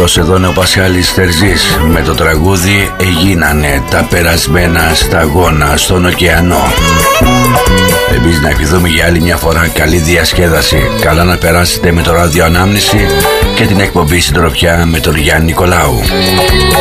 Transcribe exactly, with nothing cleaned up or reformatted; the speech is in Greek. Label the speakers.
Speaker 1: Αυτός εδώ είναι ο Πασχάλης Τερζής με το τραγούδι «Εγίνανε τα περασμένα σταγόνα στον ωκεανό». Εμείς να ευχηθούμε για άλλη μια φορά καλή διασκέδαση. Καλά να περάσετε με το ράδιο Ανάμνηση και την εκπομπή Συντροφιά με τον Γιάννη Νικολάου.